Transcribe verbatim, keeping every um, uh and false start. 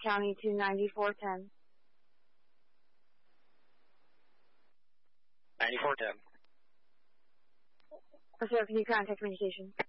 County to ninety-four ten. ninety-four ten. Sir, can you contact communication?